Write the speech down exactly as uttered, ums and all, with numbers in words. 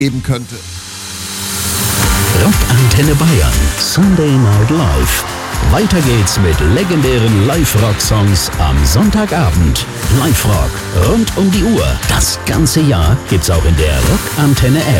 geben könnte. Rockantenne Bayern, Sunday Night Live. Weiter geht's mit legendären Live-Rock-Songs am Sonntagabend. Live-Rock rund um die Uhr. Das ganze Jahr gibt's auch in der Rockantenne-App.